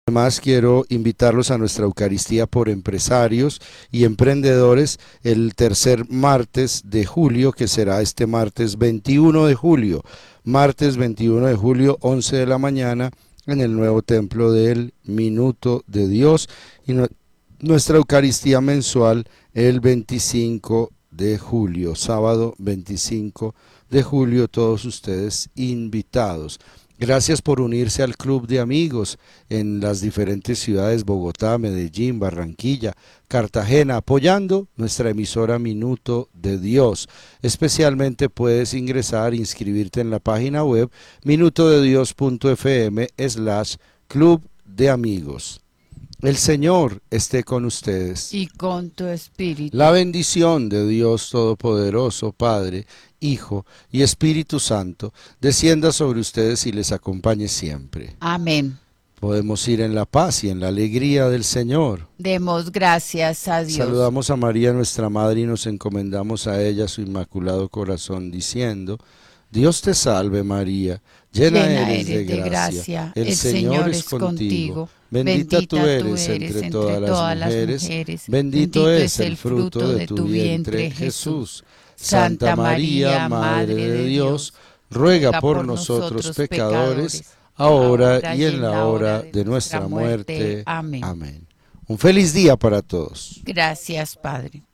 Además, quiero invitarlos a nuestra Eucaristía por empresarios y emprendedores el tercer martes de julio, que será este martes 21 de julio. Martes 21 de julio, 11 de la mañana, en el nuevo templo del Minuto de Dios. Y nuestra Eucaristía mensual el 25 de julio, sábado 25 de julio, todos ustedes invitados. Gracias por unirse al club de amigos en las diferentes ciudades: Bogotá, Medellín, Barranquilla, Cartagena, apoyando nuestra emisora Minuto de Dios. Especialmente puedes ingresar, inscribirte en la página web minutodedios.fm/club de amigos. El Señor esté con ustedes. Y con tu espíritu. La bendición de Dios Todopoderoso, Padre, Hijo y Espíritu Santo, descienda sobre ustedes y les acompañe siempre. Amén. Podemos ir en la paz y en la alegría del Señor. Demos gracias a Dios. Saludamos a María, nuestra Madre, y nos encomendamos a ella, su inmaculado corazón, diciendo: Dios te salve María, llena eres de gracia, el Señor es contigo. Bendita tú eres entre todas las mujeres, bendito es el fruto de tu vientre, Jesús. Santa María, Madre de Dios, ruega por nosotros pecadores, ahora y en la hora de nuestra muerte. Amén. Amén. Un feliz día para todos. Gracias, Padre.